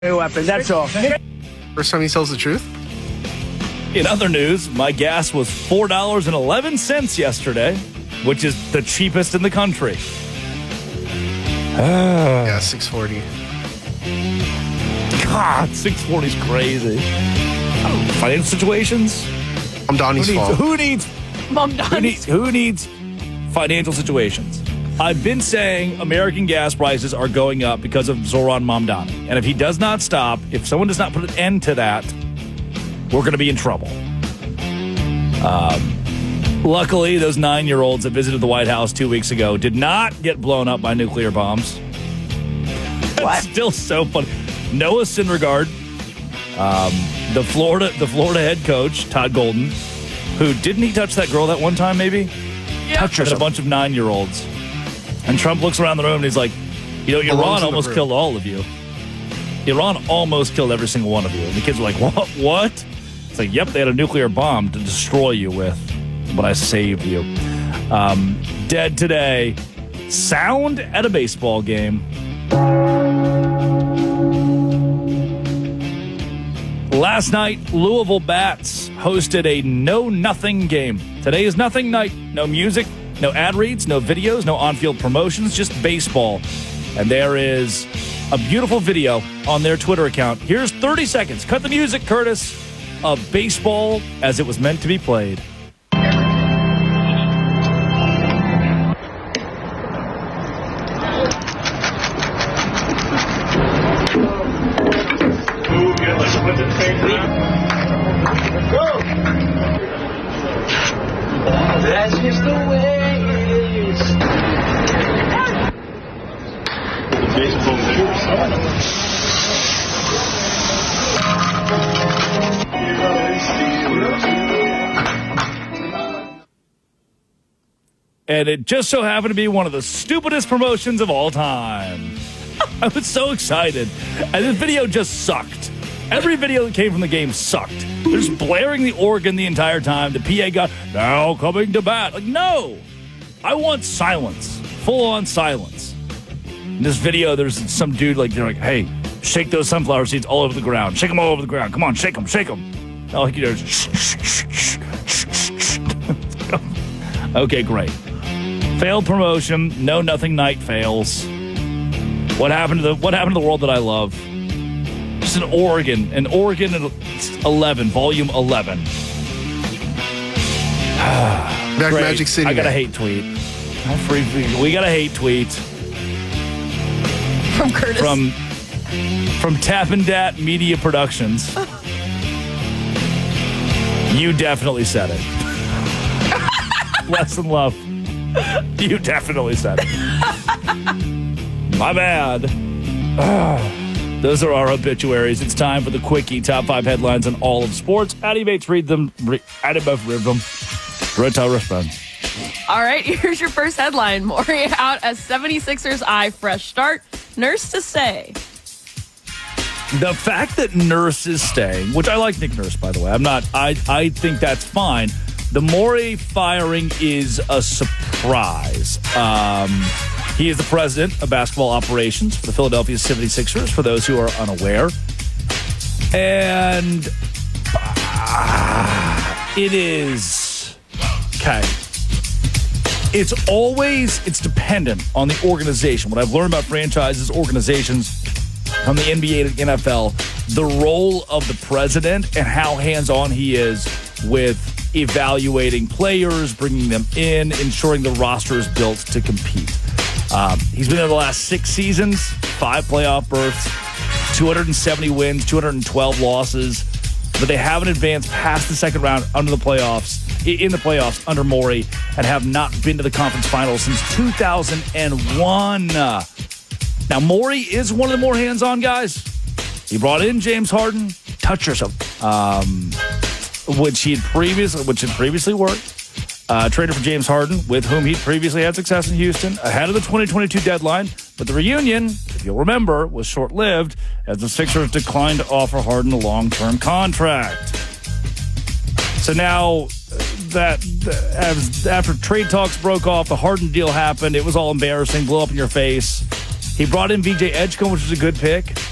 weapon, that's all. First time he tells the truth? In other news, my gas was $4.11 yesterday, which is the cheapest in the country. Yeah, $6.40. God, $6.40 is crazy. Financial situations? I'm Donnie's fault. Who needs financial situations? I've been saying American gas prices are going up because of Zoran Mamdani. And if he does not stop, if someone does not put an end to that, we're going to be in trouble. Luckily, those 9-year-olds that visited the White House 2 weeks ago did not get blown up by nuclear bombs. It's still so funny. Noah Syndergaard, the Florida head coach, Todd Golden, who didn't he touch that girl that one time maybe? Yeah. Touched a bunch of 9-year-olds. And Trump looks around the room and he's like, Iran almost killed all of you. Iran almost killed every single one of you. And the kids were like, what? It's like, yep, they had a nuclear bomb to destroy you with, but I saved you. Dead today. Sound at a baseball game. Last night, Louisville Bats hosted a no-nothing game. Today is nothing night. No music, no ad reads, no videos, no on-field promotions, just baseball. And there is a beautiful video on their Twitter account. Here's 30 seconds. Cut the music, Curtis, of baseball as it was meant to be played. That's just the way it is. And it just so happened to be one of the stupidest promotions of all time. I was so excited. And this video just sucked. Every video that came from the game sucked. They're just blaring the organ the entire time. The PA got, now coming to bat. Like, no. I want silence. Full-on silence. In this video, there's some dude, they're like, hey, shake those sunflower seeds all over the ground. Shake them all over the ground. Come on, shake them, shake them. All you do is shh. Okay, great. Failed promotion. No, nothing night fails. What happened to the world that I love? Just an organ 11, volume 11. Back Magic City. I got a hate tweet. We got a hate tweet from Curtis. From Tappin' Dat Media Productions. You definitely said it. Lesson love. You definitely said it. My bad. Those are our obituaries. It's time for the Quickie top 5 headlines on all of sports. Addy Bates read them. Addy Buff read them. Rota responds. All right, here's your first headline. Morey out as 76ers eye fresh start. Nurse to stay. The fact that Nurse is staying, which I like Nick Nurse, by the way. I think that's fine. The Morey firing is a surprise. He is the president of basketball operations for the Philadelphia 76ers, for those who are unaware. And it is, okay, it's dependent on the organization. What I've learned about franchises, organizations, from the NBA to the NFL, the role of the president and how hands-on he is with evaluating players, bringing them in, ensuring the roster is built to compete. He's been there the last 6 seasons, 5 playoff berths, 270 wins, 212 losses, but they haven't advanced past the second round in the playoffs under Morey, and have not been to the conference finals since 2001. Now, Morey is one of the more hands-on guys. He brought in James Harden, touch yourself, which had previously worked. Traded for James Harden, with whom he previously had success in Houston, ahead of the 2022 deadline. But the reunion, if you'll remember, was short-lived as the Sixers declined to offer Harden a long-term contract. So now, after trade talks broke off, the Harden deal happened. It was all embarrassing, blew up in your face. He brought in VJ Edgecombe, which was a good pick.